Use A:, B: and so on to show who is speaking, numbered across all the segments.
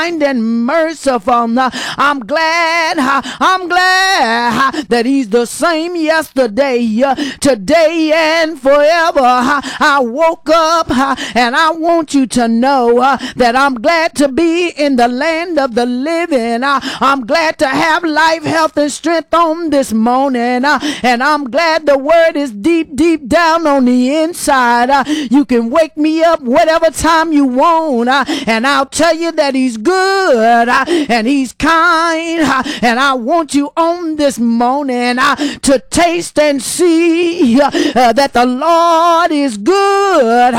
A: and merciful. I'm glad that he's the same yesterday, today, and forever. I woke up and I want you to know that I'm glad to be in the land of the living. I'm glad to have life, health, and strength on this morning. And I'm glad the word is deep, deep down on the inside. You can wake me up whatever time you want, and I'll tell you that he's good and he's kind. And I want you on this morning to taste and see that the Lord is good.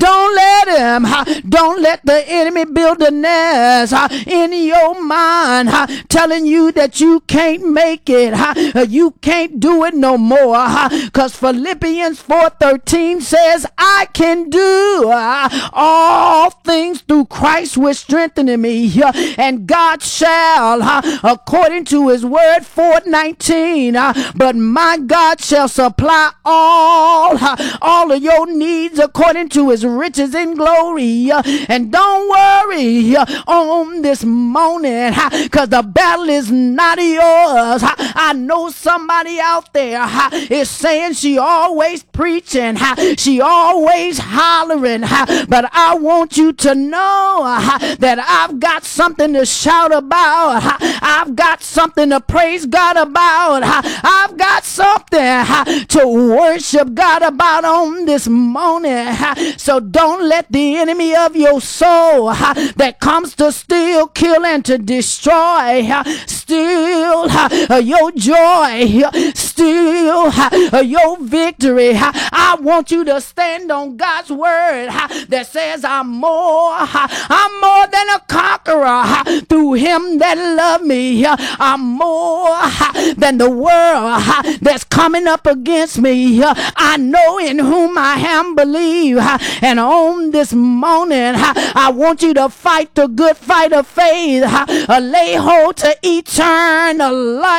A: Don't let the enemy build a nest in your mind, telling you that you can't make it, you can't do it no more, because Philippians 4:13 says, I can do all things through Christ which strengthening me, and God shall, according to his word, 4:19, but my God shall supply all of your needs according to his riches in glory. And don't worry on this morning, because the battle is not yours. I know somebody out there is saying she always preaching, she always hollering, but I want you to know that I've got something to shout about. I've got something to praise God about. I've got something to worship God about on this morning. So don't let the enemy of your soul that comes to steal, kill, and to destroy steal your joy, steal your victory. I want you to stand on God's word that says I'm more than a conqueror through him that loved me. I'm more than the world that's coming up against me. I know in whom I am believe. And on this morning, I want you to fight the good fight of faith, lay hold to eternal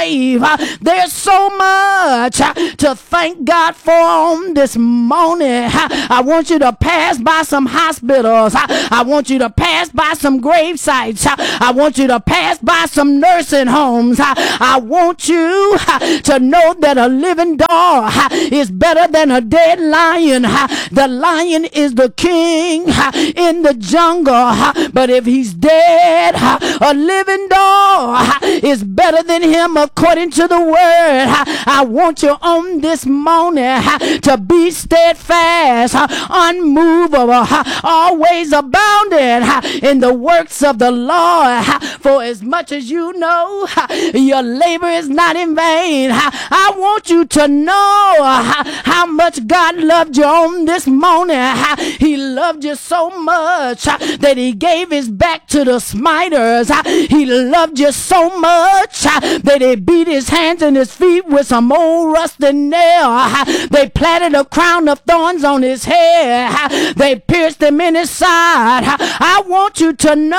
A: life. There's so much to thank God for on this morning. I want you to pass by some hospitals. I want you to pass by some grave sites. I want you to pass by some nursing homes. I want you to know that a living dog is better than a dead lion. The lion is the king in the jungle, but if he's dead, a living dog is better than him according to the word. I want you on this morning to be steadfast, unmovable, always abounding in the works of the Lord. For as much as you know, your labor is not in vain. I want you to know how much God loved you on this morning. He loved you so much that he gave his back to the smiters. He loved you so much that he beat his hands and his feet with some old rusted nail. They planted a crown of thorns on his head. They pierced him in his side. I want you to know